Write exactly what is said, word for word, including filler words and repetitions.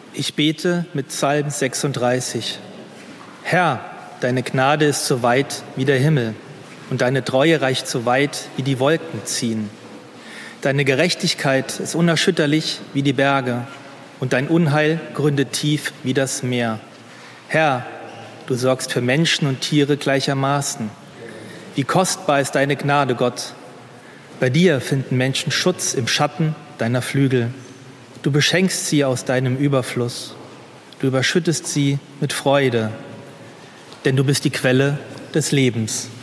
Ich bete mit Psalm sechsunddreißig. Herr, deine Gnade ist so weit wie der Himmel und deine Treue reicht so weit, wie die Wolken ziehen. Deine Gerechtigkeit ist unerschütterlich wie die Berge und dein Unheil gründet tief wie das Meer. Herr, du sorgst für Menschen und Tiere gleichermaßen. Wie kostbar ist deine Gnade, Gott. Bei dir finden Menschen Schutz im Schatten deiner Flügel. Du beschenkst sie aus deinem Überfluss. Du überschüttest sie mit Freude, denn du bist die Quelle des Lebens.